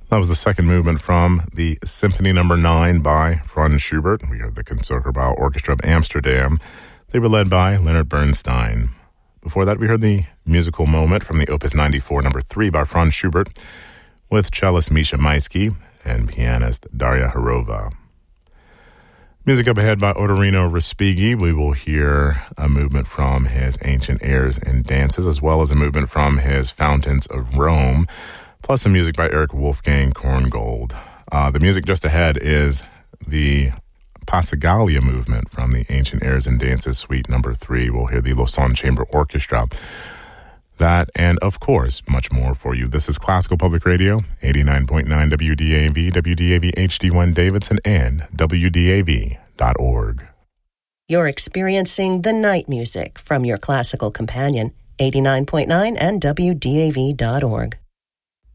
That was the second movement from the Symphony No. 9 by Franz Schubert. We heard the Concertgebouw Orchestra of Amsterdam. They were led by Leonard Bernstein. Before that, we heard the musical moment from the Opus 94 No. 3 by Franz Schubert with cellist Misha Maisky and pianist Daria Harova. Music up ahead by Otorino Respighi. We will hear a movement from his Ancient Airs and Dances, as well as a movement from his Fountains of Rome, plus some music by Eric Wolfgang Korngold. The music just ahead is the Passacaglia movement from the Ancient Airs and Dances Suite No. 3. We'll hear the Lausanne Chamber Orchestra. That and, of course, much more for you. This is Classical Public Radio, 89.9 WDAV, WDAV HD1 Davidson, and WDAV.org. You're experiencing the night music from your classical companion, 89.9 and WDAV.org.